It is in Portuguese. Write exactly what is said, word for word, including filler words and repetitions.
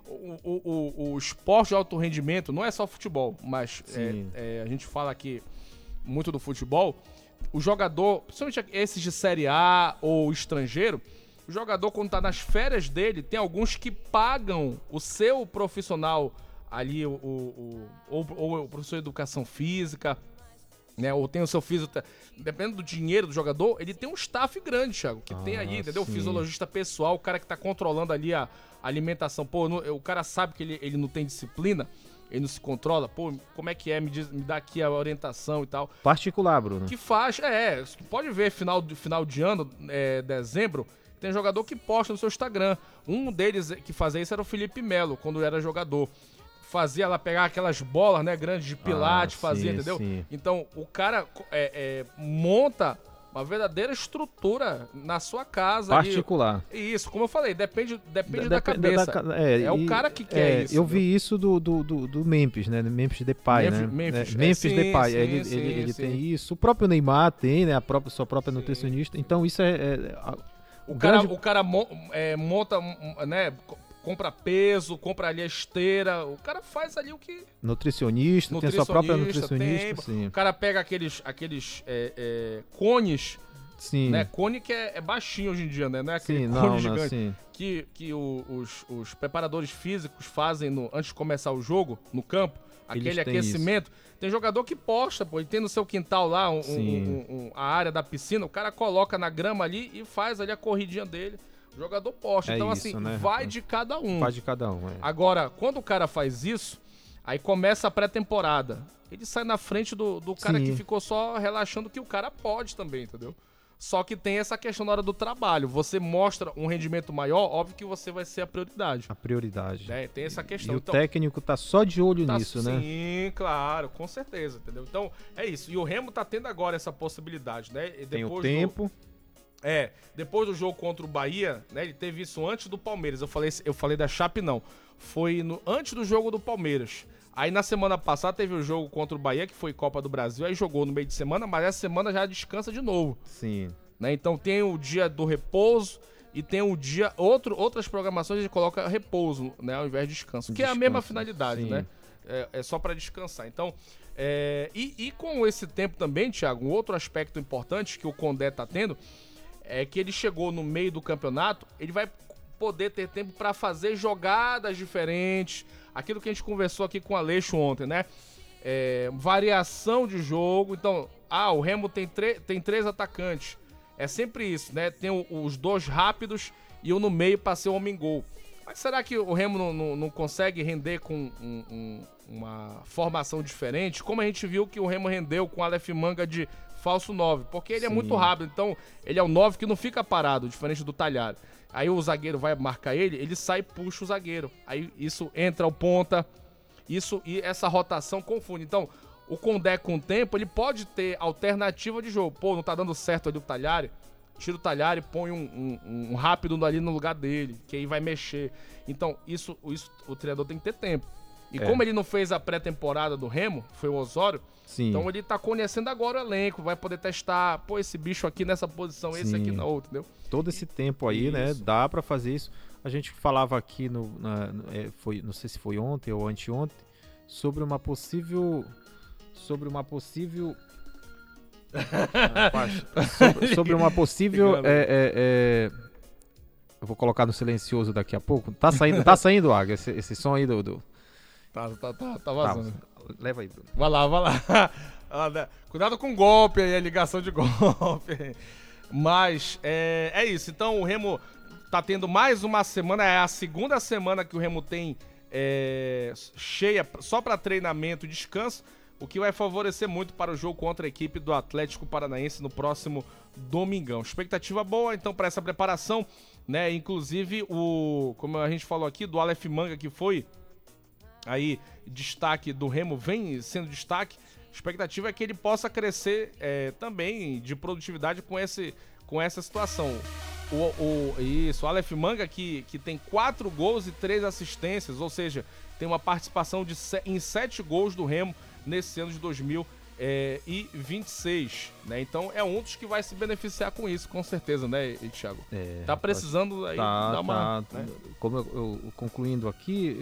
o, o, o, o esporte de alto rendimento não é só futebol, mas é, é, a gente fala aqui muito do futebol. O jogador, principalmente esses de Série A ou estrangeiro, o jogador, quando tá nas férias dele, tem alguns que pagam o seu profissional ali, o, o, o, ou, ou o professor de educação física, né? Ou tem o seu físico. Dependendo do dinheiro do jogador, ele tem um staff grande, Thiago, que ah, tem aí, entendeu? Sim. O fisiologista pessoal, o cara que tá controlando ali a alimentação. Pô, não, o cara sabe que ele, ele não tem disciplina, ele não se controla. Pô, como é que é? Me, diz, me dá aqui a orientação e tal. Particular, Bruno. Que faz, é, tu pode ver final, final de ano, é, dezembro, tem jogador que posta no seu Instagram. Um deles que fazia isso era o Felipe Melo, quando era jogador. Fazia lá, pegar aquelas bolas, né, grandes de pilates, ah, fazia, sim, entendeu? Sim. Então, o cara é, é, monta uma verdadeira estrutura na sua casa. Particular. E, isso, como eu falei, depende, depende da, da cabeça. Da, é, é o cara que quer é, isso. Eu vi isso do, do, do, do Memphis, né? Memphis Depay, Memphis, né? Memphis, é, Memphis é, Depay. Sim, ele sim, ele, ele sim. tem isso. O próprio Neymar tem, né? A própria, sua própria sim. nutricionista. Então, isso é... é a, o, cara, grande... o cara mo, é, monta, né... Compra peso, compra ali a esteira. O cara faz ali o que... Nutricionista, nutricionista tem a sua própria nutricionista. Tem, o cara pega aqueles, aqueles é, é, cones. Sim. Né? Cone que é, é baixinho hoje em dia, né? Não é aquele sim, cone não, gigante. Não, sim. Que, que o, os, os preparadores físicos fazem no, antes de começar o jogo, no campo. Eles aquele aquecimento. Isso. Tem jogador que posta, pô. Ele tem no seu quintal lá um, um, um, um, a área da piscina. O cara coloca na grama ali e faz ali a corridinha dele. O jogador posta. É então, isso, assim, né? vai de cada um. Vai de cada um, é. Agora, quando o cara faz isso, aí começa a pré-temporada. Ele sai na frente do, do cara Sim. que ficou só relaxando que o cara pode também, entendeu? Só que tem essa questão na hora do trabalho. Você mostra um rendimento maior, óbvio que você vai ser a prioridade. A prioridade. É, tem essa questão. E então, o técnico tá só de olho tá, nisso, sim, né? Sim, claro, com certeza, entendeu? Então, é isso. E o Remo tá tendo agora essa possibilidade, né? E tem depois o tempo... Do... É, depois do jogo contra o Bahia, né, ele teve isso antes do Palmeiras. Eu falei, eu falei da Chape, não. Foi no, antes do jogo do Palmeiras. Aí na semana passada teve o jogo contra o Bahia, que foi Copa do Brasil. Aí jogou no meio de semana, mas essa semana já descansa de novo. Sim. Né, então tem o dia do repouso e tem o dia... Outro, outras programações a gente coloca repouso, né, ao invés de descanso. Que descanso, é a mesma finalidade, sim. né? É, é só para descansar. Então, é, e, e com esse tempo também, Thiago, um outro aspecto importante que o Condé tá tendo... é que ele chegou no meio do campeonato, ele vai poder ter tempo para fazer jogadas diferentes, aquilo que a gente conversou aqui com o Aleixo ontem, né? É, variação de jogo, então, ah, o Remo tem, tem três atacantes, é sempre isso, né? Tem o, os dois rápidos e um no meio para ser o homem-gol. Mas será que o Remo não, não, não consegue render com um, um, uma formação diferente? Como a gente viu que o Remo rendeu com o Aleph Manga de falso nove, porque ele Sim. é muito rápido, então ele é o nove que não fica parado, diferente do Talhari. Aí o zagueiro vai marcar ele, ele sai e puxa o zagueiro. Aí isso entra o ponta, isso e essa rotação confunde. Então, o Condé com o tempo, ele pode ter alternativa de jogo. Pô, não tá dando certo ali o Talhari, tira o Talhari e põe um, um, um rápido ali no lugar dele, que aí vai mexer. Então, isso, isso o treinador tem que ter tempo. E é. como ele não fez a pré-temporada do Remo, foi o Osório, Sim. então ele tá conhecendo agora o elenco, vai poder testar, pô, esse bicho aqui nessa posição, Sim. esse aqui na outra, entendeu? Todo esse tempo aí, isso. né, dá pra fazer isso. A gente falava aqui, no, na, é, foi, não sei se foi ontem ou anteontem, sobre uma possível... Sobre uma possível... ah, sobre, sobre uma possível... É, é, é, eu vou colocar no silencioso daqui a pouco. Tá saindo, tá saindo, Águia, esse, esse som aí do... do... Tá, tá, tá, tá vazando. Tá, leva aí, Bruno. Vai lá, vai lá. Cuidado com golpe aí, a ligação de golpe. Mas é, é isso. Então o Remo tá tendo mais uma semana. É a segunda semana que o Remo tem é, cheia só para treinamento e descanso. O que vai favorecer muito para o jogo contra a equipe do Atlético Paranaense no próximo domingão. Expectativa boa, então, para essa preparação, né? Inclusive, o, como a gente falou aqui, do Aleph Manga, que foi aí destaque do Remo, vem sendo destaque. A expectativa é que ele possa crescer é, também de produtividade com, esse, com essa situação. O, o, isso, o Aleph Manga que, que tem quatro gols e três assistências, ou seja, tem uma participação de, em sete gols do Remo nesse ano de dois mil e vinte e seis, né? Então é um dos que vai se beneficiar com isso, com certeza, né, Thiago? É, tá precisando aí tá, dar uma... Tá, né? Como eu, eu concluindo aqui,